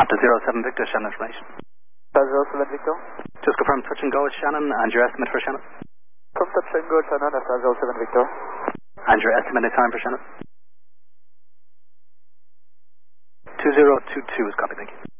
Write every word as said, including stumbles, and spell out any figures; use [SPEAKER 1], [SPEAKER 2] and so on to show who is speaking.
[SPEAKER 1] After zero seven Victor, Shannon information.
[SPEAKER 2] zero seven Victor.
[SPEAKER 1] Just confirm touch and go with Shannon and your estimate for Shannon.
[SPEAKER 2] Come touch and go Shannon after zero seven Victor.
[SPEAKER 1] And your estimated time for Shannon. two zero two two is copy, thank you.